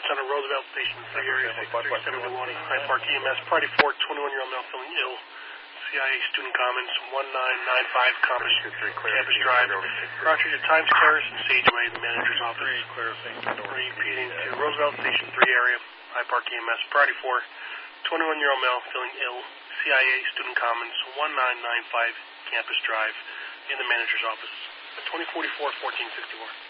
Center, Roosevelt Station, 3 area 6371, Hyde Park EMS, Priority 4, 21-year-old male feeling ill. CIA Student Commons, 1995 Campus Drive. Roger to Times Terrace and Sageway, the manager's office. Repeating to Roosevelt Station 3 area, Hyde Park EMS, Priority 4, 21-year-old male feeling ill. CIA Student Commons, 1995 Campus Drive, in the manager's office. 2044-1464.